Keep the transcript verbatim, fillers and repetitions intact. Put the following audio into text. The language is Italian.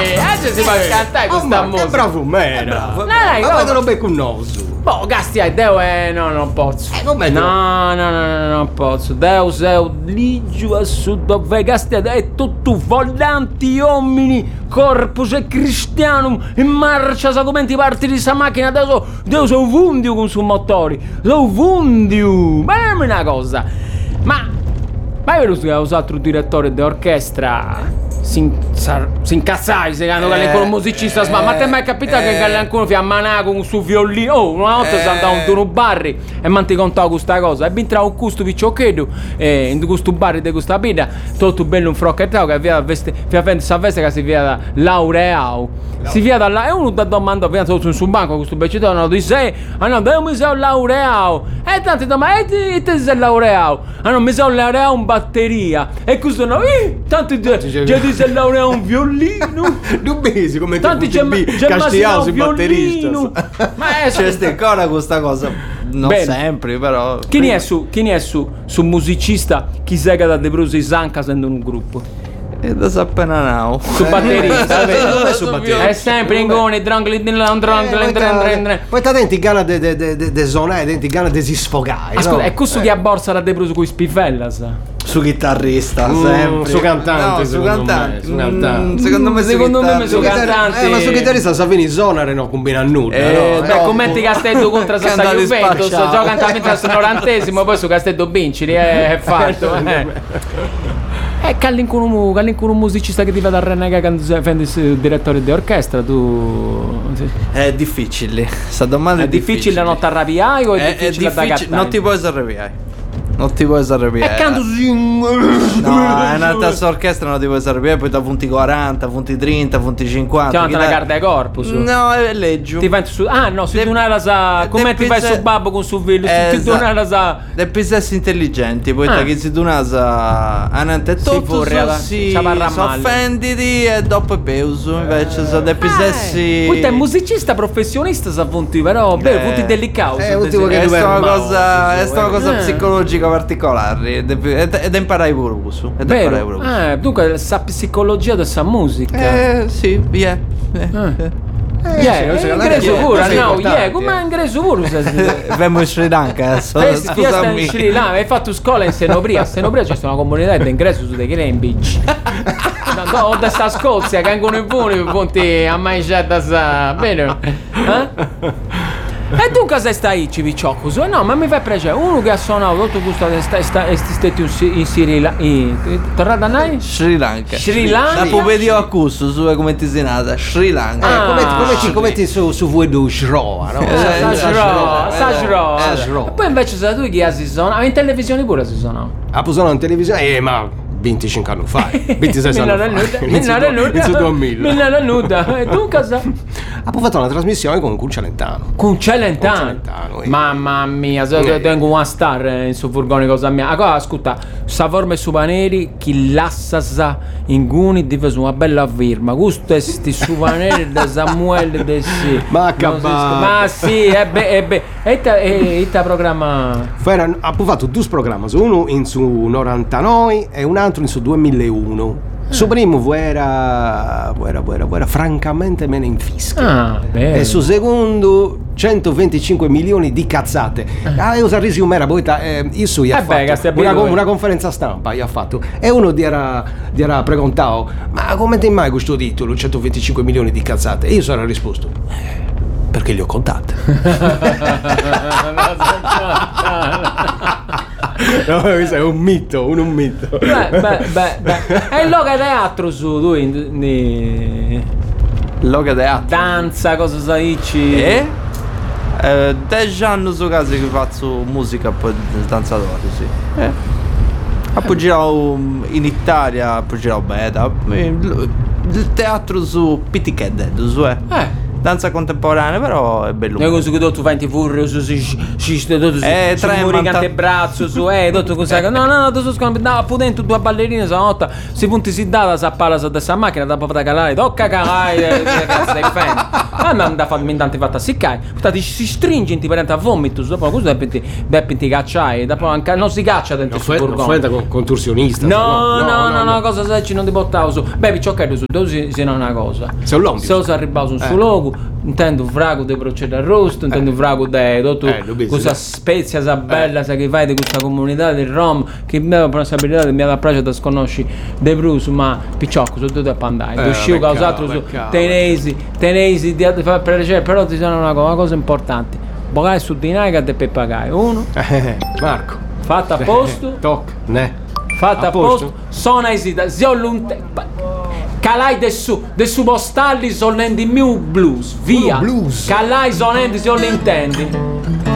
Oggi si può cantare questa musica. Che bravo mera. Ma vedono becco un noso. Boh, Gasti, eh, Deo, eh, no, non posso. Eh, come no, no, no, no, non posso. Deus è ligio a sud dove Gasti è tutto volanti uomini, corpus e cristianum, in marcia, documenti parti di sta macchina, adesso Deus è ovundio con su motori, ovundio. Ma dimmi una cosa, ma, ma è vero che un altro direttore d'orchestra si, si incazzai se hanno eh, con un musicista eh, ma te mai capitato eh, che qualcuno fi ammana con su violino? Oh, una volta eh, sono andato in un bar e mi ti contavo questa cosa e mi entravo un custo piccioccheddo e in questo bar di questa pida tutto bello un frocchettato che via veste via questa veste che si via da laureao si via da là e uno da domanda via sotto su un banco questo becito no di sei ah no devo mi sono laureao e tanti domanda e te sei laureao ah no mi sono laureao in batteria e questo no eh, tanti già sei laureato un violino due mesi come tanti c'è Castigliano il batterista ma è c'è ste ancora questa cosa non bene. Sempre però chi ne è su chi ne è su su musicista chi sega da De Brusi Zanca sendo un gruppo e da appena now su batterista è su batterista è sempre ingone drangli drangli poi ta denti gana de de de de zonare denti gana de si sfogare ascolta è questo che a borsa da De Brusi con i spifellas su chitarrista mm, sempre su cantante no, su cantante me, su cantante mm, secondo me secondo me su cantante eh, ma su chitarrista sa venire zonare no combina nulla eh, no? beh no, commenti Castello contro Sassa Juventus gioca cantamente al norantesimo poi su Castello Vincili è fatto eh E callincuno callincuno musicista che ti va da Renega quando sei direttore di orchestra tu sì. È difficile sta domanda è, è difficile, difficile non ti arrabbiai o è, è difficile, è difficile non ti puoi arrabbiare non ti puoi arrabbiare. E canto no, è un'altra orchestra non ti puoi arrabbiare, poi da punti quaranta, punti trenta, punti cinquanta. Ti la carta di corpo su. No, è leggio. Ti fai su ah no, se tu non la sa come ti fai su babbo con su villo, se tu non la sa le pisessi intelligenti, poi ah. che si tu non sa anante tutto si offenditi e dopo è peuso, invece sa de pisessi. Poi te musicista professionista sa punti, però beh, punti delicato. È una cosa, è una cosa psicologica particolare ed, ed, ed imparai pure uso ed imparai pure uso. Ah, dunque sa psicologia della musica eh sì yeah eh, eh. Eh, yeah, sì, ingresso pure, no, yeah, come ingresso pure? Vemmo in Sri Lanka adesso. Fiesta in Sri Lanka, hai fatto scuola in Senobria, a Senobria c'è una comunità di ingresso su dei Cambridge. Ho da sta Scozia, che vengono i buoni punti a mangiare da bene. Eh? E tu cosa stai civicciocco? No, ma mi fai piacere, uno che ha suonato tutto questo è stato in Sri Lanka. Tornata a noi? Sri Lanka. Sri Lanka. La pupedio accusto, su come ti sei nata. Sri Lanka. Ah, come, come, ti, come ti su, su voi do Shroa, no? Sa Shroa. E poi invece se tu che si suona, in televisione pure si suona. Ah, poi sono in televisione, eh, ma venticinque anni fa, ventisei anni fa. Minna nuda. Minna la nuda. E tu cosa? Ha fatto una trasmissione con Cun Celentano. Con Celentano? Mamma mia, se tengo una star in suo furgone cosa mia. Allora, ascolta, Savorme Suvaneri, chi lassa sa in guni deve su una bella firma. Questo è sti Suvaneri da Samuele de sì. Ma accabato. Ma sì, e beh, e beh. E te programma? Ha fatto due programmi, uno in su novantanove e un altro in su duemilauno. Su primo era, era, era, era francamente me ne infisco. Ah, e su secondo centoventicinque milioni di cazzate. Ah, io sarei un mera boita, eh, io so, gli ha fatto una, una conferenza stampa, gli ha fatto. E uno gli era, gli era preguntato, ma come ti mai questo titolo, centoventicinque milioni di cazzate? E io sarei risposto, eh, perché li ho contate. No, questo è un mito, un, un mito. Beh, beh, beh, beh. E il loga teatro su tu in loga teatro. Danza, cosa sai? Eh? Eh, dieci anni su casa che faccio musica poi danzatore, sì. Eh. Ho girato in Italia, ho girato beta. Il teatro su Pitichedde, su eh. Eh. danza contemporanea, però è bello. Noi così che tu fai in furrio su si ci sto tu su eh muri cante braccio su eh tutto così. No no no tu so scambi da pudente due ballerine stanotte si punti si data sa palla sa dessa macchina da poter calare tocca calare cazzo dei fan. Ma non da farmi tanti fatta siccai. Ti si stringe ti parente a vomito dopo questo da penti da penti cacciai dopo anche non si caccia dentro sul furgone. Non fu contorsionista. No no no no cosa sai ci non ti portavo su. Beh cioccato su dosi se non una cosa. Se un lombio. Se si arriva su suo logo intendo frago di procedere arrosto, intendo eh. frago di tutto eh, questa spezia sa bella eh. sa che fai di questa comunità del Rom che mi ha la possibilità di mi ha piace da sconosci De Bruce ma picciocco su tutto a pandai eh, uscivo causato su tenesi tenesi di far piacere però ti sono una cosa, una cosa importante bocai su dinai che te per pagare uno eh, Marco fatta a posto toc ne fatta a posto, posto. Sono esita ziolunte calai dessu dessu postalli solnendi miu blues via blues calai solnendi se lo intendi